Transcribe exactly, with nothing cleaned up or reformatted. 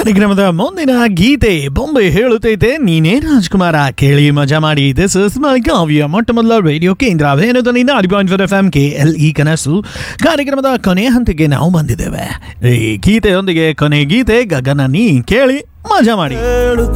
ಕಾರ್ಯಕ್ರಮದ ಮುಂದಿನ ಗೀತೆ ಬೊಂಬೆ ಹೇಳುತ್ತೈತೆ ನೀನೇ ರಾಜ್ಕುಮಾರ ಕೇಳಿ ಮಜಾ ಮಾಡಿ. ದಿಸ್ ಇಸ್ ಮೈ ಕಾವ್ಯ ಮೊಟ್ಟ ಮೊದಲ ರೇಡಿಯೋ ಕೇಂದ್ರ ವೇಣುಧ್ವನಿಯಿಂದ ಆರು point four F M K L E ಕನಸು. ಕಾರ್ಯಕ್ರಮದ ಕೊನೆಯ ಹಂತಕ್ಕೆ ನಾವು ಬಂದಿದ್ದೇವೆ. ಈ ಗೀತೆಯೊಂದಿಗೆ ಕೊನೆ ಗೀತೆ ಗಗನ ನೀ ಕೇಳಿ ಮಜಾ ಮಾಡಿ.